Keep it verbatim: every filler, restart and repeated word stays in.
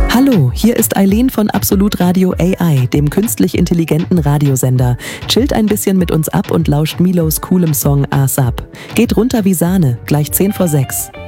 Hallo, hier ist Eileen von Absolut Radio A I, dem künstlich intelligenten Radiosender. Chillt ein bisschen mit uns ab und lauscht Milos coolem Song ASAP. Geht runter wie Sahne, gleich zehn vor sechs.